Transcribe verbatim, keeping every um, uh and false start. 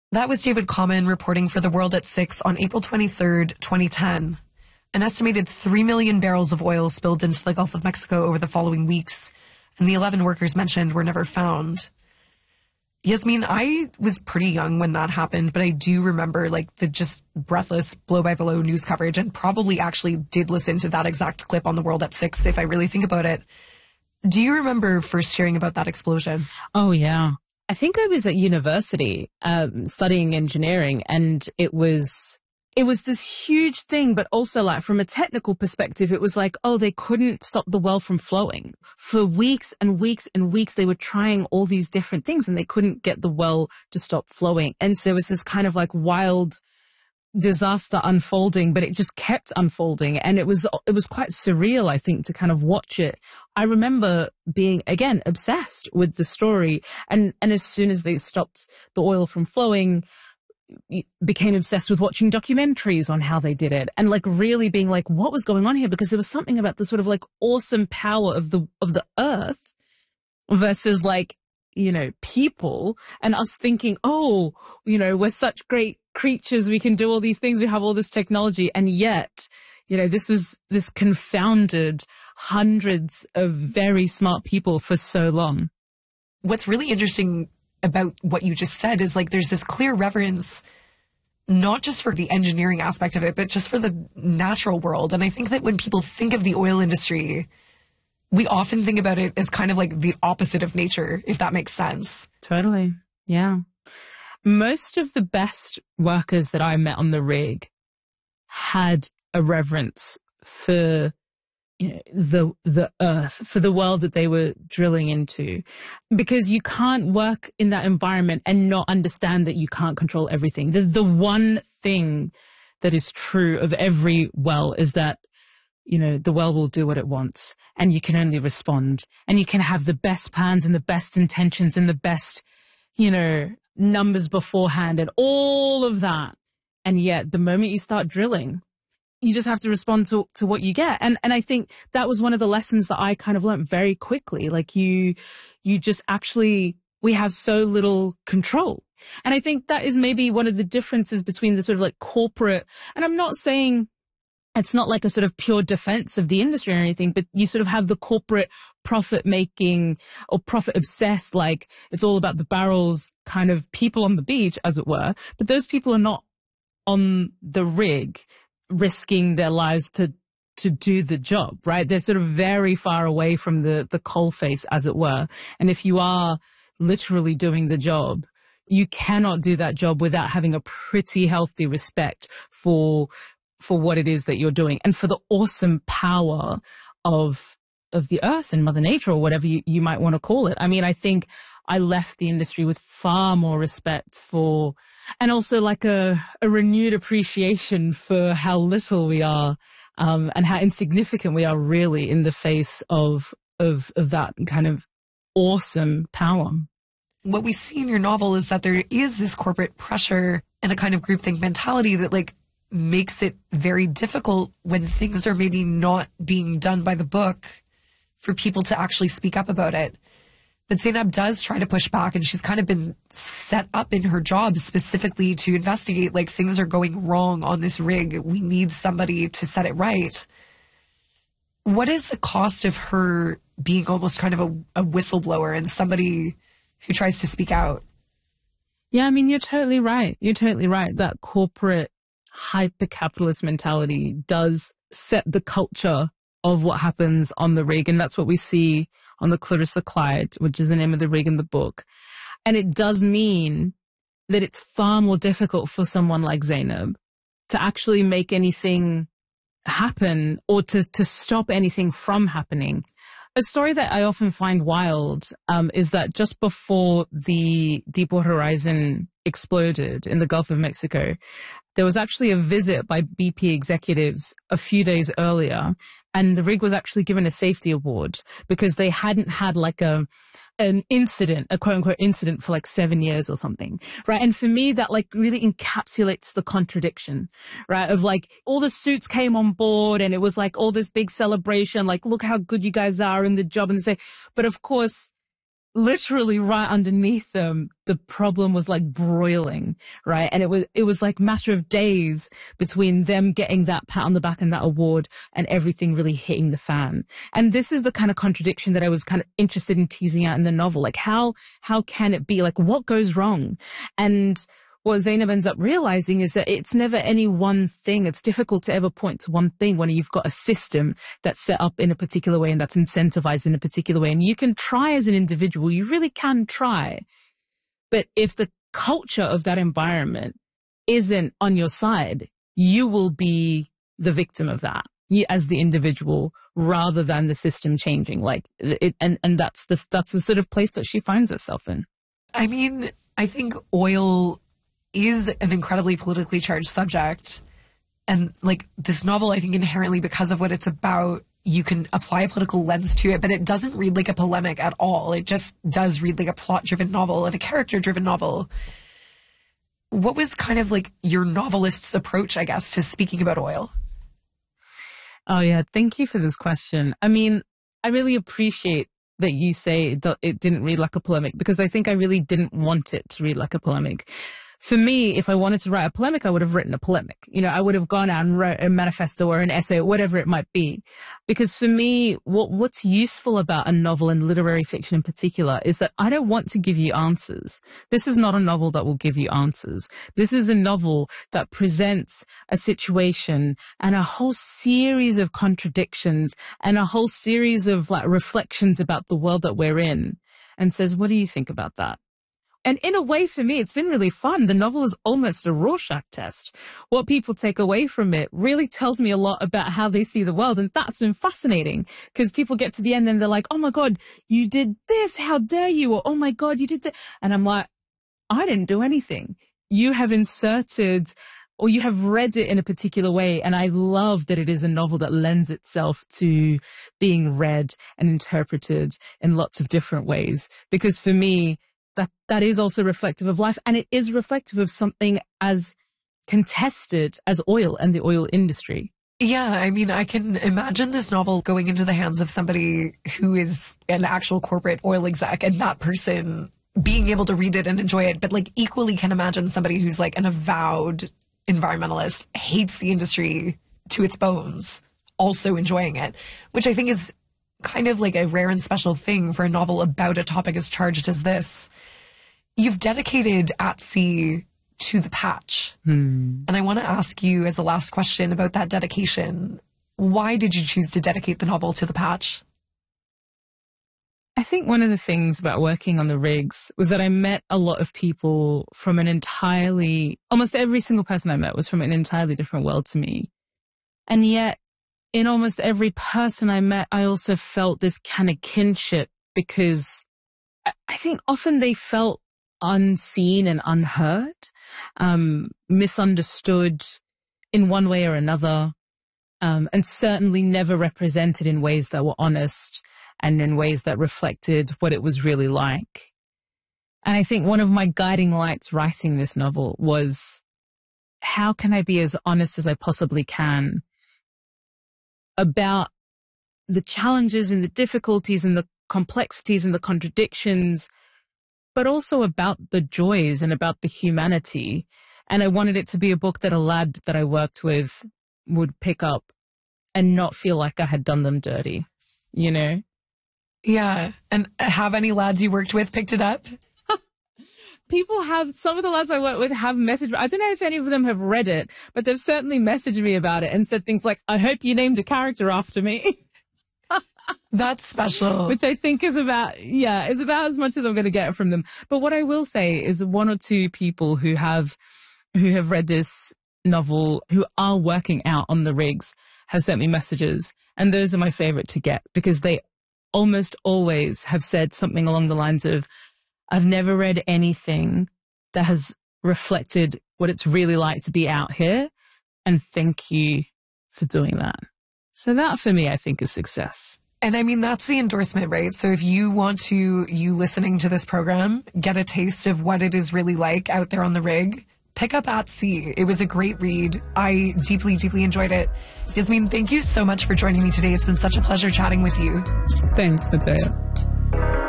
That was David Common reporting for The World at six on April twenty-third, twenty ten. An estimated three million barrels of oil spilled into the Gulf of Mexico over the following weeks, and the eleven workers mentioned were never found. Yasmin, I was pretty young when that happened, but I do remember like the just breathless blow-by-blow news coverage, and probably actually did listen to that exact clip on The World at six if I really think about it. Do you remember first hearing about that explosion? Oh, yeah. I think I was at university um, studying engineering, and it was it was this huge thing, but also like from a technical perspective, it was like, oh, they couldn't stop the well from flowing. For weeks and weeks and weeks, they were trying all these different things and they couldn't get the well to stop flowing. And so it was this kind of like wild disaster unfolding, but it just kept unfolding. And it was, it was quite surreal, I think, to kind of watch it. I remember being, again, obsessed with the story. And, and as soon as they stopped the oil from flowing, became obsessed with watching documentaries on how they did it and like really being like, what was going on here? Because there was something about the sort of like awesome power of the, of the earth versus like, you know, people, and us thinking, oh, you know, we're such great creatures. We can do all these things. We have all this technology. And yet, you know, this was, this confounded hundreds of very smart people for so long. What's really interesting about what you just said is like there's this clear reverence, not just for the engineering aspect of it, but just for the natural world. And I think that when people think of the oil industry, we often think about it as kind of like the opposite of nature, if that makes sense. Totally. Yeah. Most of the best workers that I met on the rig had a reverence for, you know, the, the earth, for the world that they were drilling into, because you can't work in that environment and not understand that you can't control everything. The, the one thing that is true of every well is that, you know, the well will do what it wants and you can only respond, and you can have the best plans and the best intentions and the best, you know, numbers beforehand and all of that. And yet the moment you start drilling, you just have to respond to, to what you get. And, and I think that was one of the lessons that I kind of learned very quickly. Like you, you just actually, we have so little control. And I think that is maybe one of the differences between the sort of like corporate, and I'm not saying it's not like a sort of pure defense of the industry or anything, but you sort of have the corporate profit making or profit obsessed, like it's all about the barrels kind of people on the beach, as it were. But those people are not on the rig risking their lives to, to do the job, right? They're sort of very far away from the, the coalface, as it were. And if you are literally doing the job, you cannot do that job without having a pretty healthy respect for, for what it is that you're doing and for the awesome power of, of the earth and Mother Nature, or whatever you, you might want to call it. I mean, I think I left the industry with far more respect for, and also like a, a renewed appreciation for how little we are, um, and how insignificant we are really in the face of, of, of that kind of awesome power. What we see in your novel is that there is this corporate pressure and a kind of groupthink mentality that like makes it very difficult when things are maybe not being done by the book for people to actually speak up about it. But Zainab does try to push back, and she's kind of been set up in her job specifically to investigate, like, things are going wrong on this rig. We need somebody to set it right. What is the cost of her being almost kind of a, a whistleblower and somebody who tries to speak out? Yeah, I mean, you're totally right. You're totally right. That corporate hyper-capitalist mentality does set the culture of what happens on the rig. And that's what we see on the Clarissa Clyde, which is the name of the rig in the book. And it does mean that it's far more difficult for someone like Zainab to actually make anything happen or to, to stop anything from happening. A story that I often find wild um, is that just before the Deepwater Horizon exploded in the Gulf of Mexico, there was actually a visit by B P executives a few days earlier, and the rig was actually given a safety award because they hadn't had like a an incident, a quote unquote incident for like seven years or something, right? And for me, that like really encapsulates the contradiction, right? Of like all the suits came on board and it was like all this big celebration, like look how good you guys are in the job, and they say, but of course, literally right underneath them, the problem was like broiling, right? And it was, it was like matter of days between them getting that pat on the back and that award and everything really hitting the fan. And this is the kind of contradiction that I was kind of interested in teasing out in the novel. Like how, how can it be? Like what goes wrong? And what Zainab ends up realizing is that it's never any one thing. It's difficult to ever point to one thing when you've got a system that's set up in a particular way and that's incentivized in a particular way. And you can try as an individual, you really can try. But if the culture of that environment isn't on your side, you will be the victim of that as the individual rather than the system changing. Like it, and, and that's the, that's the sort of place that she finds herself in. I mean, I think oil is an incredibly politically charged subject. And like this novel, I think inherently because of what it's about, you can apply a political lens to it, but it doesn't read like a polemic at all. It just does read like a plot-driven novel and a character-driven novel. What was kind of like your novelist's approach, I guess, to speaking about oil? Oh yeah, thank you for this question. I mean, I really appreciate that you say that it didn't read like a polemic because I think I really didn't want it to read like a polemic. For me, if I wanted to write a polemic, I would have written a polemic. You know, I would have gone out and wrote a manifesto or an essay or whatever it might be. Because for me, what, what's useful about a novel and literary fiction in particular is that I don't want to give you answers. This is not a novel that will give you answers. This is a novel that presents a situation and a whole series of contradictions and a whole series of like reflections about the world that we're in and says, what do you think about that? And in a way, for me, it's been really fun. The novel is almost a Rorschach test. What people take away from it really tells me a lot about how they see the world. And that's been fascinating because people get to the end and they're like, oh my God, you did this. How dare you? Or, oh my God, you did that. And I'm like, I didn't do anything. You have inserted or you have read it in a particular way. And I love that it is a novel that lends itself to being read and interpreted in lots of different ways. Because for me, that that is also reflective of life, and it is reflective of something as contested as oil and the oil industry. Yeah, I mean, I can imagine this novel going into the hands of somebody who is an actual corporate oil exec and that person being able to read it and enjoy it, but like equally can imagine somebody who's like an avowed environmentalist, hates the industry to its bones, also enjoying it, which I think is kind of like a rare and special thing for a novel about a topic as charged as this. You've dedicated At Sea to the patch. Hmm. And I want to ask you as a last question about that dedication. Why did you choose to dedicate the novel to the patch? I think one of the things about working on the rigs was that I met a lot of people from an entirely, almost every single person I met was from an entirely different world to me. And yet, in almost every person I met, I also felt this kind of kinship because I think often they felt unseen and unheard, um, misunderstood in one way or another, um, and certainly never represented in ways that were honest and in ways that reflected what it was really like. And I think one of my guiding lights writing this novel was, how can I be as honest as I possibly can about the challenges and the difficulties and the complexities and the contradictions, but also about the joys and about the humanity. And I wanted it to be a book that a lad that I worked with would pick up and not feel like I had done them dirty, you know? Yeah. And have any lads you worked with picked it up? People have, some of the lads I work with have messaged me. I don't know if any of them have read it, but they've certainly messaged me about it and said things like, I hope you named a character after me. That's special. Which I think is about, yeah, is about as much as I'm going to get from them. But what I will say is one or two people who have, who have read this novel, who are working out on the rigs, have sent me messages. And those are my favorite to get because they almost always have said something along the lines of, I've never read anything that has reflected what it's really like to be out here. And thank you for doing that. So that for me, I think is success. And I mean, that's the endorsement, right? So if you want to, you listening to this program, get a taste of what it is really like out there on the rig, pick up At Sea. It was a great read. I deeply, deeply enjoyed it. Yasmeen, thank you so much for joining me today. It's been such a pleasure chatting with you. Thanks, Matea.